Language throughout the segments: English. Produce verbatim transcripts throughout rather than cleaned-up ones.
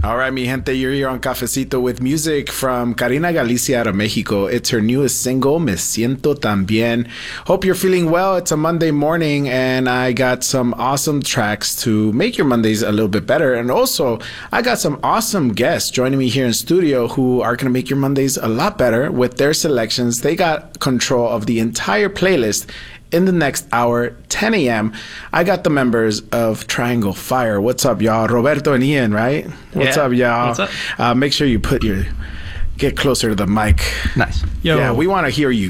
All right, mi gente, you're here on Cafecito with music from Karina Galicia out of Mexico. It's her newest single, Me Siento Tan Bien. Hope you're feeling well. It's a Monday morning, and I got some awesome tracks to make your Mondays a little bit better. And also, I got some awesome guests joining me here in studio who are going to make your Mondays a lot better with their selections. They got control of the entire playlist. In the next hour, ten a.m., I got the members of Triangle Fire. What's up, y'all? Roberto and Ian, right? What's yeah. up, y'all? What's up? Uh, make sure you put your... Get closer to the mic. Nice. Yo. Yeah, we want to hear you.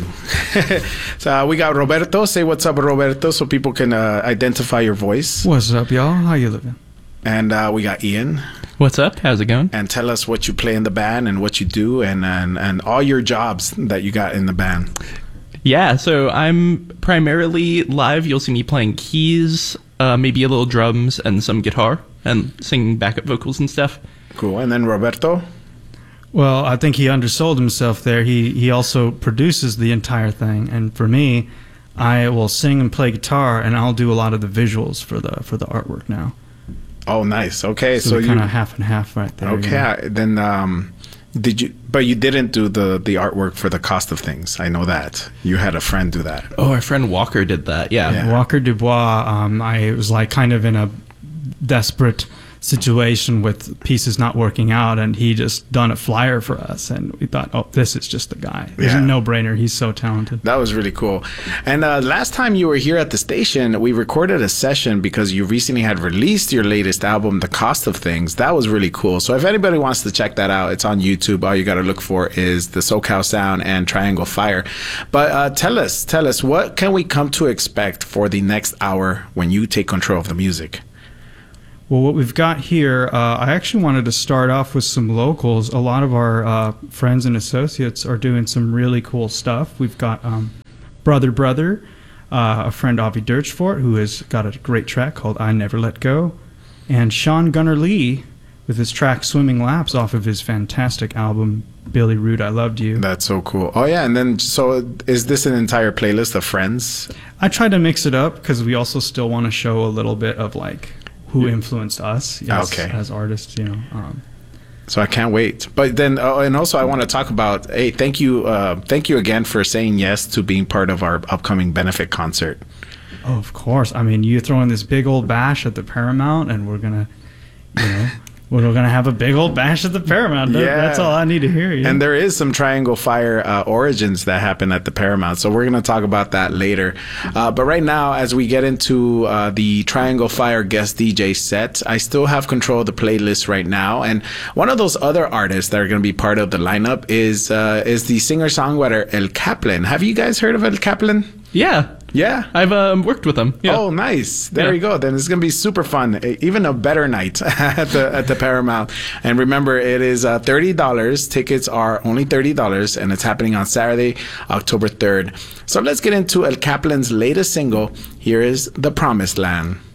So uh, we got Roberto. Say what's up, Roberto, so people can uh, identify your voice. What's up, y'all? How you living? And uh, we got Ian. What's up? How's it going? And tell us what you play in the band and what you do and, and, and all your jobs that you got in the band. Yeah, so I'm primarily live. You'll see me playing keys, uh, maybe a little drums and some guitar and singing backup vocals and stuff. Cool. And then Roberto? Well, I think he undersold himself there. He he also produces the entire thing. And for me, I will sing and play guitar, and I'll do a lot of the visuals for the for the artwork now. Oh, nice. Okay, so, so kind you of half and half right there. Okay, you know? then um, did you? But you didn't do the the artwork for the cost of things. I know that you had a friend do that. Oh, our friend Walker did that. Yeah, Yeah. Walker Dubois. Um, I was like kind of in a desperate situation with pieces not working out, and he just done a flyer for us, and we thought, oh, this is just the guy. It's Yeah. a no-brainer. He's so talented. That was really cool. And uh, last time you were here at the station, we recorded a session because you recently had released your latest album, The Cost of Things. That was really cool. So if anybody wants to check that out, it's on YouTube. All you got to look for is the SoCal Sound and Triangle Fire. But uh, tell us, tell us, what can we come to expect for the next hour when you take control of the music? Well, what we've got here, uh, I actually wanted to start off with some locals. A lot of our uh, friends and associates are doing some really cool stuff. We've got um, Brother Brother, uh, a friend Avi Dirchfort, who has got a great track called I Never Let Go, and Sean Gunnar Lee with his track Swimming Laps off of his fantastic album, Billy Root, I Loved You. That's so cool. Oh, yeah. And then, so is this an entire playlist of friends? I tried to mix it up because we also still want to show a little bit of like who influenced us as, okay. as artists, you know. Um, So I can't wait. But then, oh, and also I want to talk about, hey, thank you, uh, thank you again for saying yes to being part of our upcoming benefit concert. Oh, of course. I mean, you throw in this big old bash at the Paramount, and we're gonna, you know, we're gonna have a big old bash at the Paramount. Yeah. That's all I need to hear. You know? And there is some Triangle Fire uh, origins that happen at the Paramount, so we're going to talk about that later. Uh, but right now, as we get into uh, the Triangle Fire guest D J set, I still have control of the playlist right now. And one of those other artists that are going to be part of the lineup is uh, is the singer-songwriter El Kaplan. Have you guys heard of El Kaplan? Yeah. Yeah. I've um, worked with him. Yeah. Oh, nice. There Yeah. you go. Then it's going to be super fun. Even a better night at the at the Paramount. And remember, it is uh, thirty dollars. Tickets are only thirty dollars, and it's happening on Saturday, October third. So let's get into El Kaplan's latest single. Here is The Promised Land.